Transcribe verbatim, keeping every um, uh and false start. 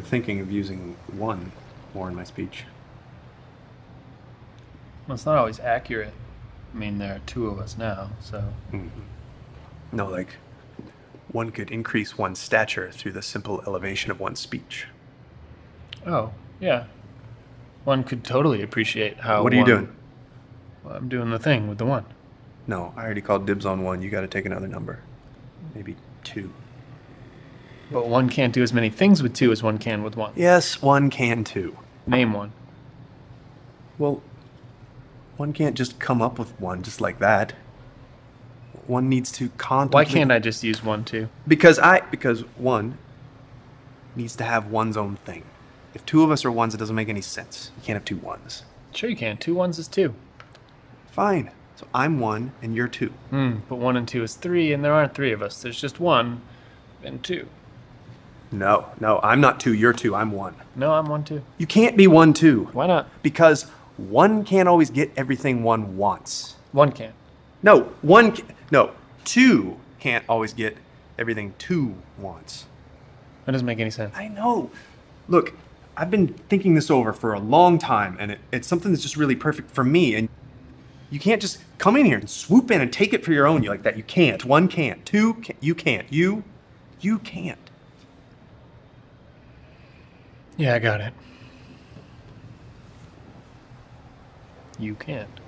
thinking of using one more in my speech. Well, it's not always accurate. I mean, there are two of us now, so... Mm-hmm. No, like, one could increase one's stature through the simple elevation of one's speech. Oh, yeah. One could totally appreciate how What are you one... doing? Well, I'm doing the thing with the one. No, I already called dibs on one. You gotta take another number. Maybe two. But one can't do as many things with two as one can with one. Yes, one can too. Name one. Well, one can't just come up with one just like that. One needs to contemplate... Why can't I just use one, too? Because I... Because one needs to have one's own thing. If two of us are ones, it doesn't make any sense. You can't have two ones. Sure you can. Two ones is two. Fine. So I'm one, and you're two. Hmm, but one and two is three, and there aren't three of us. There's just one and two. No, no, I'm not two, you're two, I'm one. No, I'm one, too. You can't be one, too. Why not? Because one can't always get everything one wants. One can. No, one can, no, two can't always get everything two wants. That doesn't make any sense. I know. Look, I've been thinking this over for a long time, and it, it's something that's just really perfect for me, and you can't just come in here and swoop in and take it for your own. You like that. You can't. One can't. Two, can, you can't. You, you can't. Yeah, I got it. You can't.